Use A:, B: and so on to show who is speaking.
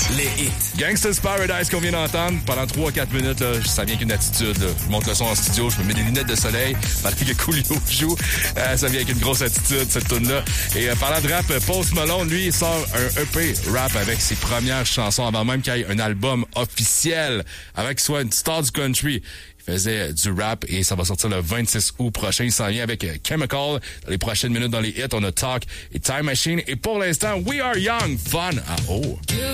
A: les hits.
B: Gangsta's Paradise qu'on vient d'entendre pendant 3-4 minutes, là, ça vient qu'une attitude. Là. Je monte le son en studio, je me mets des lunettes de soleil, pendant que Coolio joue. Ça vient avec une grosse attitude, cette tune-là. Et parlant de rap, Post Malone, lui, il sort un EP rap avec ses premières chansons avant même qu'il y ait un album officiel avec soit une star du country. Il faisait du rap et ça va sortir le 26 août prochain. Il s'en vient avec Chemical. Dans les prochaines minutes dans les hits, on a Talk et Time Machine. Et pour l'instant, We Are Young, Fun à haut.